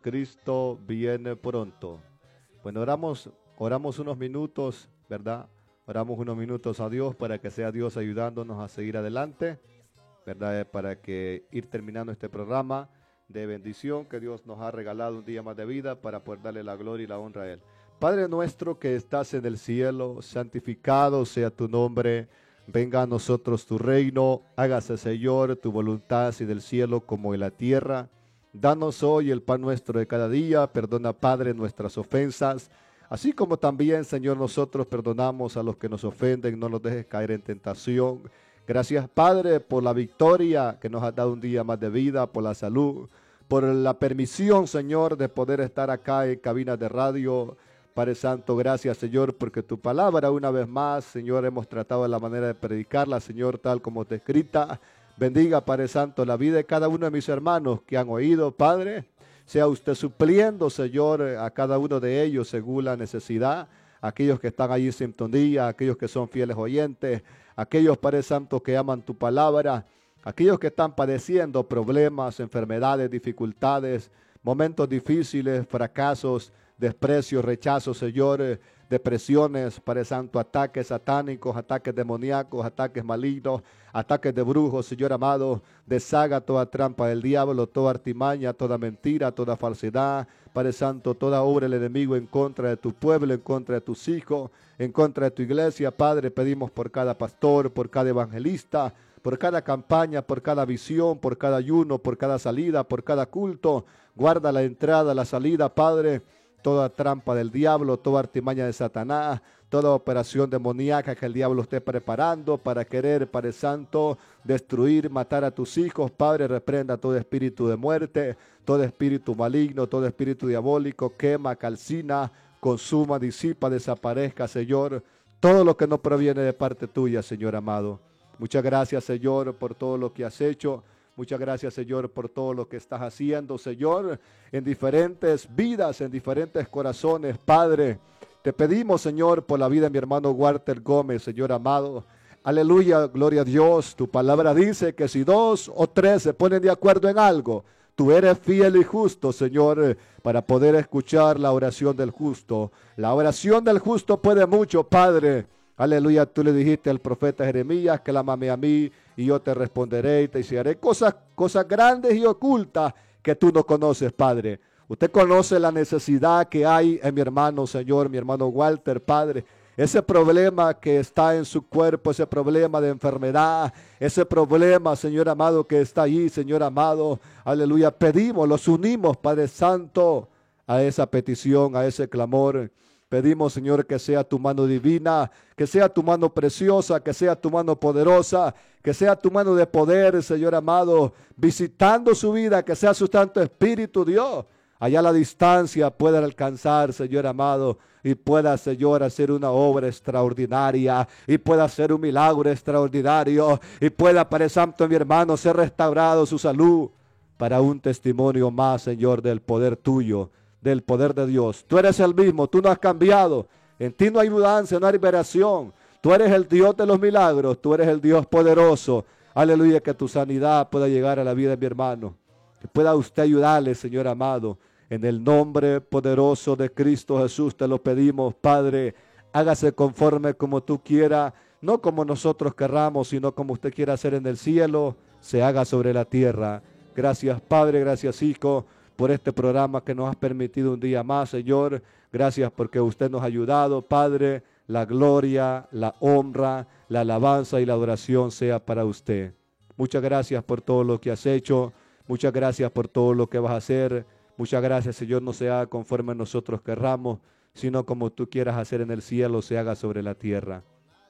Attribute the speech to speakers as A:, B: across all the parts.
A: Cristo viene pronto. Bueno, oramos unos minutos, ¿verdad? Oramos unos minutos a Dios para que sea Dios ayudándonos a seguir adelante, ¿verdad? Para que ir terminando este programa de bendición que Dios nos ha regalado un día más de vida para poder darle la gloria y la honra a Él. Padre nuestro que estás en el cielo, santificado sea tu nombre. Venga a nosotros tu reino, hágase, Señor, tu voluntad así del cielo como en la tierra. Danos hoy el pan nuestro de cada día, perdona, Padre, nuestras ofensas, así como también, Señor, nosotros perdonamos a los que nos ofenden, no nos dejes caer en tentación. Gracias, Padre, por la victoria que nos has dado un día más de vida, por la salud, por la permisión, Señor, de poder estar acá en cabinas de radio. Padre Santo, gracias, Señor, porque tu palabra una vez más, Señor, hemos tratado de la manera de predicarla, Señor, tal como está escrita. Bendiga, Padre Santo, la vida de cada uno de mis hermanos que han oído, Padre. Sea usted supliendo, Señor, a cada uno de ellos según la necesidad. Aquellos que están ahí en sintonía, aquellos que son fieles oyentes, aquellos, Padre Santo, que aman tu palabra, aquellos que están padeciendo problemas, enfermedades, dificultades, momentos difíciles, fracasos, desprecio, rechazo, Señor, depresiones, Padre Santo, ataques satánicos, ataques demoníacos, ataques malignos, ataques de brujos, Señor amado. Deshaga toda trampa del diablo, toda artimaña, toda mentira, toda falsedad, Padre Santo, toda obra del enemigo en contra de tu pueblo, en contra de tus hijos, en contra de tu iglesia. Padre, pedimos por cada pastor, por cada evangelista, por cada campaña, por cada visión, por cada ayuno, por cada salida, por cada culto. Guarda la entrada, la salida, Padre. Toda trampa del diablo, toda artimaña de Satanás, toda operación demoníaca que el diablo esté preparando para querer, Padre Santo, destruir, matar a tus hijos. Padre, reprenda todo espíritu de muerte, todo espíritu maligno, todo espíritu diabólico, quema, calcina, consuma, disipa, desaparezca, Señor, todo lo que no proviene de parte tuya, Señor amado. Muchas gracias, Señor, por todo lo que has hecho. Muchas gracias, Señor, por todo lo que estás haciendo, Señor, en diferentes vidas, en diferentes corazones, Padre. Te pedimos, Señor, por la vida de mi hermano Walter Gómez, Señor amado. Aleluya, gloria a Dios. Tu palabra dice que si 2 o 3 se ponen de acuerdo en algo, tú eres fiel y justo, Señor, para poder escuchar la oración del justo. La oración del justo puede mucho, Padre. Aleluya, tú le dijiste al profeta Jeremías, clámame a mí y yo te responderé y te haré cosas grandes y ocultas que tú no conoces, Padre. Usted conoce la necesidad que hay en mi hermano, Señor, mi hermano Walter, Padre. Ese problema que está en su cuerpo, ese problema de enfermedad, ese problema, Señor amado, que está ahí, Señor amado. Aleluya, pedimos, los unimos, Padre Santo, a esa petición, a ese clamor. Pedimos, Señor, que sea tu mano divina, que sea tu mano preciosa, que sea tu mano poderosa, que sea tu mano de poder, Señor amado, visitando su vida, que sea su Santo Espíritu, Dios, allá a la distancia pueda alcanzar, Señor amado, y pueda, Señor, hacer una obra extraordinaria, y pueda hacer un milagro extraordinario, y pueda, Padre Santo, mi hermano, ser restaurado su salud, para un testimonio más, Señor, del poder tuyo, del poder de Dios. Tú eres el mismo, tú no has cambiado. En ti no hay mudanza, no hay liberación. Tú eres el Dios de los milagros, tú eres el Dios poderoso. Aleluya, que tu sanidad pueda llegar a la vida de mi hermano. Que pueda usted ayudarle, Señor amado. En el nombre poderoso de Cristo Jesús te lo pedimos, Padre. Hágase conforme como tú quieras, no como nosotros querramos, sino como usted quiera hacer en el cielo, se haga sobre la tierra. Gracias, Padre, gracias, Hijo, por este programa que nos has permitido un día más, Señor. Gracias porque usted nos ha ayudado, Padre. La gloria, la honra, la alabanza y la adoración sea para usted. Muchas gracias por todo lo que has hecho. Muchas gracias por todo lo que vas a hacer. Muchas gracias, Señor, no se haga conforme nosotros querramos, sino como tú quieras hacer en el cielo, se haga sobre la tierra.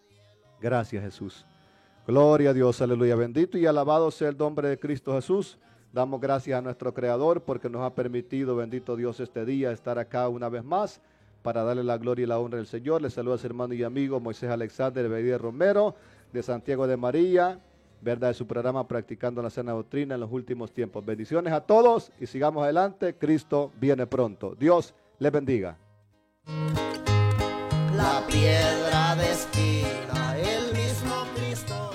A: Gracias, Jesús. Gloria a Dios, aleluya. Bendito y alabado sea el nombre de Cristo Jesús. Damos gracias a nuestro Creador porque nos ha permitido, bendito Dios, este día estar acá una vez más para darle la gloria y la honra al Señor. Les saluda a su hermano y amigo Moisés Alexander Bedir Romero de Santiago de María, verdad, de su programa Practicando la Sana Doctrina en los Últimos Tiempos. Bendiciones a todos y sigamos adelante. Cristo viene pronto. Dios les bendiga.
B: La piedra de esquina, el mismo Cristo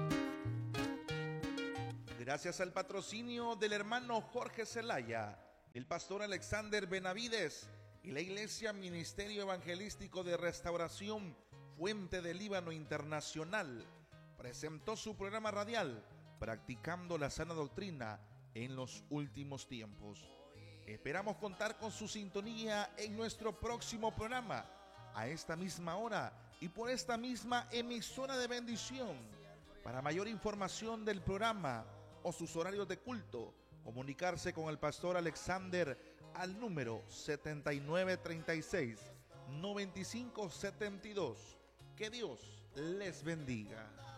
B: es.
C: Gracias al patrocinio del hermano Jorge Zelaya El pastor Alexander Benavides y la Iglesia Ministerio Evangelístico de Restauración Fuente del Líbano Internacional presentó su programa radial Practicando la Sana Doctrina en los Últimos Tiempos. Esperamos contar con su sintonía en nuestro próximo programa, a esta misma hora y por esta misma emisora de bendición. Para mayor información del programa o sus horarios de culto, comunicarse con el pastor Alexander al número 7936-9572. Que Dios les bendiga.